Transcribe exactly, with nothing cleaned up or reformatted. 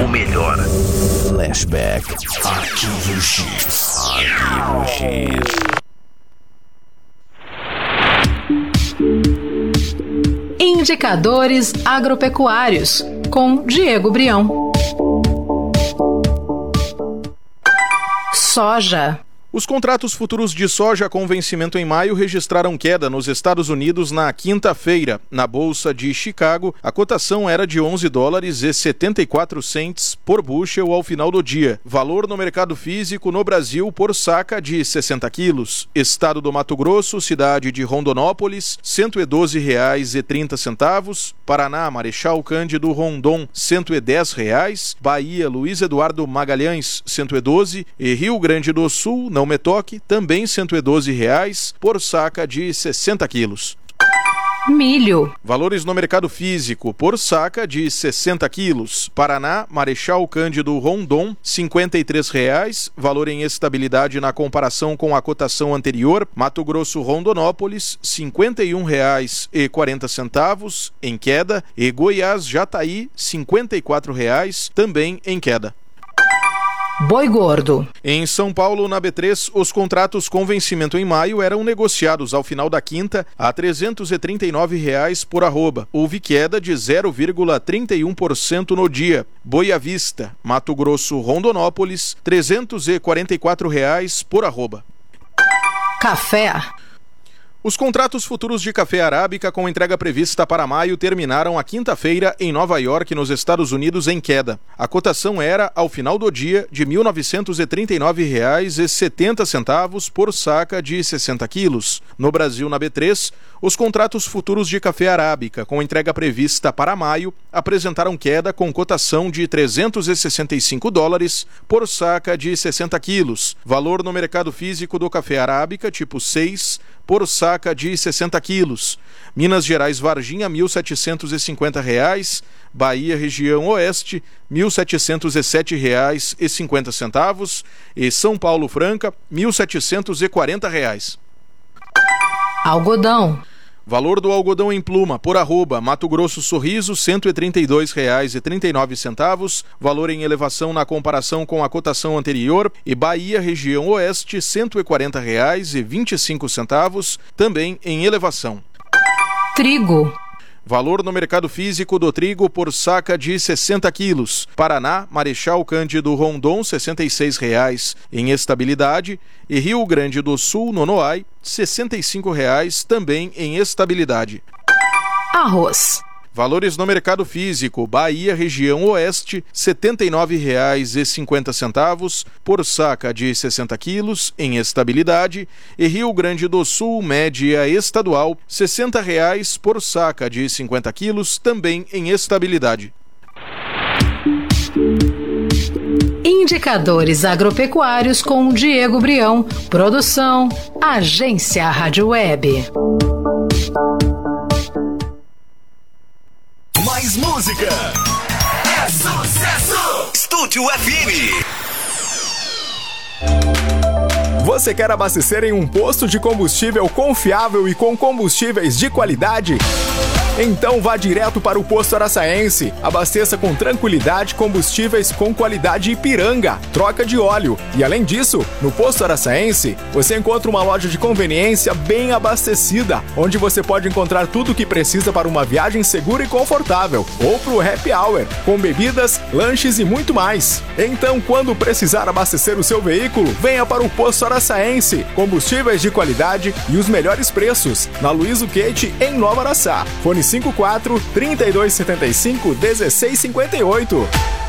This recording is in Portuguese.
melhor. Flashback. Arquivo X. Arquivo X. Indicadores agropecuários, com Diego Brião. Soja. Os contratos futuros de soja com vencimento em maio registraram queda nos Estados Unidos na quinta-feira. Na Bolsa de Chicago, a cotação era de onze dólares e setenta e quatro centes por bushel ao final do dia. Valor no mercado físico no Brasil por saca de sessenta quilos. Estado do Mato Grosso, cidade de Rondonópolis, cento e doze reais e trinta centavos. Paraná, Marechal Cândido Rondon, cento e dez reais. Bahia, Luiz Eduardo Magalhães, cento e doze. E Rio Grande do Sul, não me toque, também cento e doze reais por saca de sessenta quilos. Milho. Valores no mercado físico por saca de sessenta quilos. Paraná, Marechal Cândido Rondon, cinquenta e três reais, valor em estabilidade na comparação com a cotação anterior. Mato Grosso, Rondonópolis, cinquenta e um reais e quarenta centavos, em queda. E Goiás, Jataí, cinquenta e quatro reais, também em queda. Boi gordo. Em São Paulo, na B três, os contratos com vencimento em maio eram negociados ao final da quinta a trezentos e trinta e nove reais por arroba. Houve queda de zero vírgula trinta e um por cento no dia. Boi à vista, Mato Grosso, Rondonópolis, trezentos e quarenta e quatro reais por arroba. Café. Os contratos futuros de café arábica com entrega prevista para maio terminaram a quinta-feira em Nova York, nos Estados Unidos, em queda. A cotação era, ao final do dia, de mil novecentos e trinta e nove reais e setenta centavos por saca de sessenta quilos. No Brasil, na B três, os contratos futuros de café arábica com entrega prevista para maio apresentaram queda com cotação de trezentos e sessenta e cinco dólares por saca de sessenta quilos. Valor no mercado físico do café arábica tipo seis por saca de sessenta quilos. Minas Gerais, Varginha, mil setecentos e cinquenta reais. Bahia, região oeste, mil setecentos e sete reais e cinquenta centavos. E São Paulo, Franca, mil setecentos e quarenta reais. Algodão. Valor do algodão em pluma por arroba, Mato Grosso, Sorriso, cento e trinta e dois reais e trinta e nove centavos, valor em elevação na comparação com a cotação anterior. E Bahia, região oeste, cento e quarenta reais e vinte e cinco centavos, também em elevação. Trigo. Valor no mercado físico do trigo por saca de sessenta quilos. Paraná, Marechal Cândido Rondon, sessenta e seis reais em estabilidade. E Rio Grande do Sul, Nonoai, sessenta e cinco reais, também em estabilidade. Arroz. Valores no mercado físico. Bahia, região oeste, setenta e nove reais e cinquenta centavos por saca de sessenta quilos, em estabilidade. E Rio Grande do Sul, média estadual, sessenta reais por saca de cinquenta quilos, também em estabilidade. Indicadores agropecuários com Diego Brião. Produção, Agência Rádio Web. Mais música. É sucesso. Estúdio F M. Você quer abastecer em um posto de combustível confiável e com combustíveis de qualidade? Então vá direto para o Posto Araçaense. Abasteça com tranquilidade combustíveis com qualidade Ipiranga, troca de óleo. E além disso, no Posto Araçaense, você encontra uma loja de conveniência bem abastecida, onde você pode encontrar tudo o que precisa para uma viagem segura e confortável, ou para o happy hour, com bebidas, lanches e muito mais. Então, quando precisar abastecer o seu veículo, venha para o Posto Araçaense. Combustíveis de qualidade e os melhores preços, na Luiz Uquete, em Nova Araçá. Fone cinco quatro, trinta e dois setenta e cinco, dezesseis cinquenta e oito.